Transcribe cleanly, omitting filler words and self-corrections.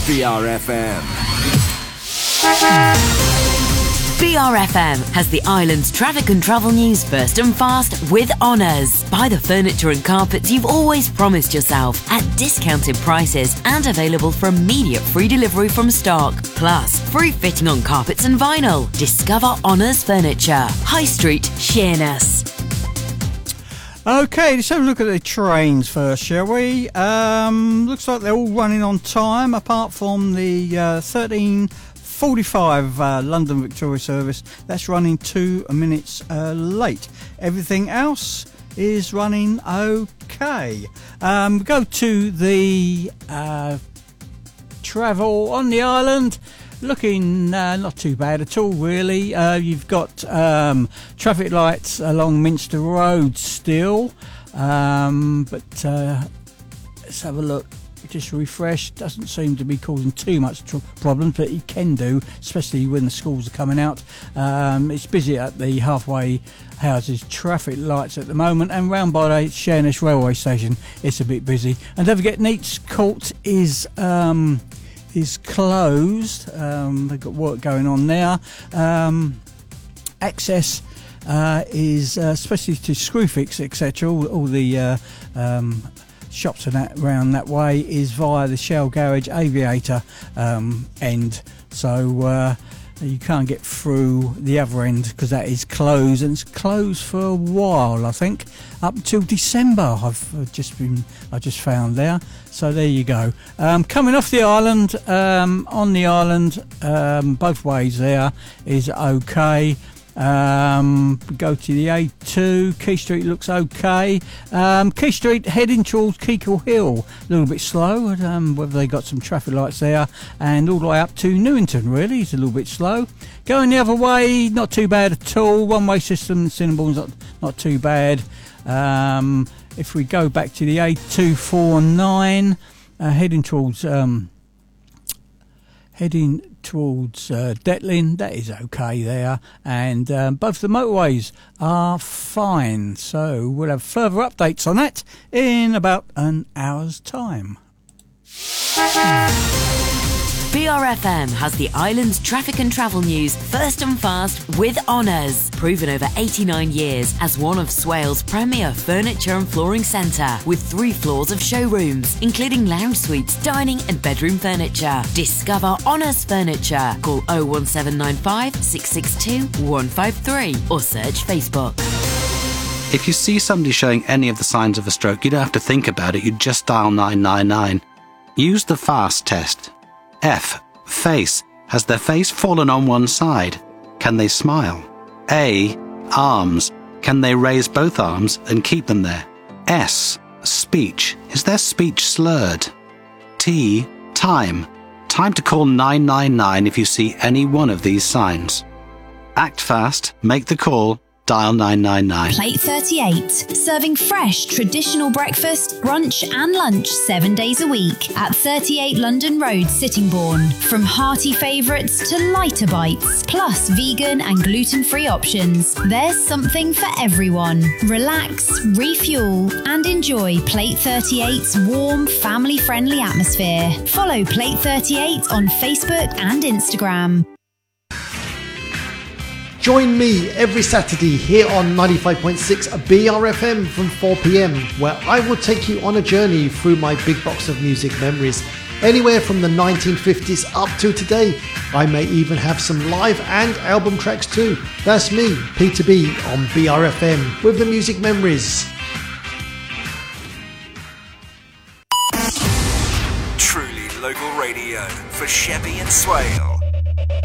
BRFM. BRFM has the island's traffic and travel news first and fast with Honours. Buy the furniture and carpets you've always promised yourself at discounted prices and available for immediate free delivery from stock. Plus, free fitting on carpets and vinyl. Discover Honours Furniture. High Street, Sheerness. Okay, let's have a look at the trains first, shall we? Looks like they're all running on time, apart from the 13:45 London Victoria service. That's running 2 minutes late. Everything else is running okay. Go to the travel on the island. Looking not too bad at all, really. You've got traffic lights along Minster Road still, but let's have a look. Just refresh. Doesn't seem to be causing too much problems, but it can do, especially when the schools are coming out. It's busy at the halfway houses traffic lights at the moment, and round by the Sheerness railway station it's a bit busy. And don't forget, Neats Court is closed. They've got work going on there. Access is especially to Screwfix, etc. All the shops and that around that way is via the Shell Garage Aviator end. So you can't get through the other end because that is closed, and it's closed for a while, I think, up until December. I've just found there. So there you go. Coming off the island, on the island, both ways there is okay. Go to the A2. Quay Street looks okay. Quay Street heading towards Keekle Hill, a little bit slow. Whether they got some traffic lights there, and all the way up to Newington, really, it's a little bit slow. Going the other way, not too bad at all. One-way system, Cinnamons, not too bad. If we go back to the A249, heading towards Detlin, that is okay there, and both the motorways are fine. So we'll have further updates on that in about an hour's time. BRFM has the island's traffic and travel news first and fast with Honours. Proven over 89 years as one of Swales' premier furniture and flooring centre, with 3 floors of showrooms, including lounge suites, dining and bedroom furniture. Discover Honours Furniture. Call 01795 662 153 or search Facebook. If you see somebody showing any of the signs of a stroke, you don't have to think about it, you just dial 999. Use the FAST test. F. Face. Has their face fallen on one side? Can they smile? A. Arms. Can they raise both arms and keep them there? S. Speech. Is their speech slurred? T. Time. Time to call 999 if you see any one of these signs. Act fast, make the call, dial 999. Plate 38, serving fresh traditional breakfast, brunch and lunch 7 days a week at 38 London Road, Sittingbourne. From hearty favourites to lighter bites, plus vegan and gluten-free options, there's something for everyone. Relax, refuel and enjoy Plate 38's warm, family-friendly atmosphere. Follow Plate 38 on Facebook and Instagram. Join me every Saturday here on 95.6 BRFM from 4 p.m, where I will take you on a journey through my big box of music memories. Anywhere from the 1950s up to today. I may even have some live and album tracks too. That's me, Peter B, on BRFM with the music memories. Truly local radio for Sheppey and Swale.